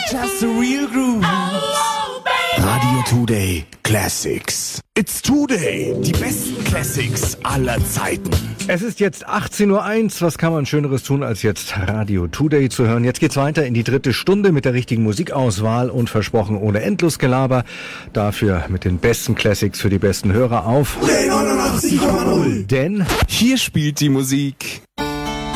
Just the real groove. Radio Today Classics. It's Today. Die besten Classics aller Zeiten. Es ist jetzt 18:01 Uhr. Was kann man Schöneres tun, als jetzt Radio Today zu hören? Jetzt geht's weiter in die dritte Stunde mit der richtigen Musikauswahl und versprochen ohne Endlosgelaber. Dafür mit den besten Classics für die besten Hörer auf 89,0. Denn hier spielt die Musik.